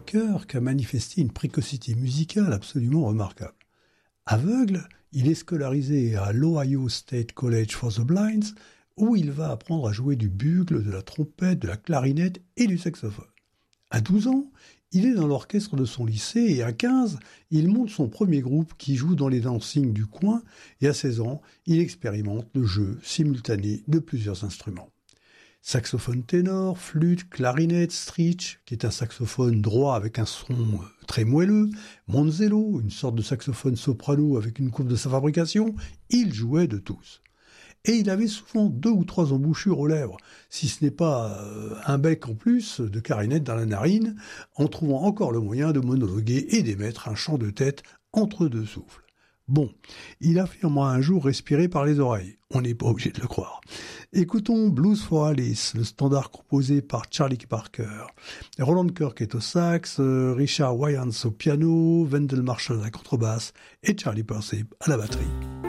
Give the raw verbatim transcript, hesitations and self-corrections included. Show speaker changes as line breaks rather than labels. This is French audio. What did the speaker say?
Kirk a manifesté une précocité musicale absolument remarquable. Aveugle, il est scolarisé à l'Ohio State College for the Blind, où il va apprendre à jouer du bugle, de la trompette, de la clarinette et du saxophone. À douze ans, il est dans l'orchestre de son lycée et à quinze, il monte son premier groupe qui joue dans les dancings du coin et à seize ans, il expérimente le jeu simultané de plusieurs instruments. Saxophone ténor, flûte, clarinette, stritch, qui est un saxophone droit avec un son très moelleux, Monzello, une sorte de saxophone soprano avec une courbe de sa fabrication, il jouait de tous. Et il avait souvent deux ou trois embouchures aux lèvres, si ce n'est pas euh, un bec en plus de clarinette dans la narine, en trouvant encore le moyen de monologuer et d'émettre un chant de tête entre deux souffles. Bon, il affirmera un jour respirer par les oreilles, on n'est pas obligé de le croire. Écoutons Blues for Alice, le standard composé par Charlie Parker. Roland Kirk est au sax, Richard Wyans au piano, Wendell Marshall à la contrebasse et Charlie Persip à la batterie.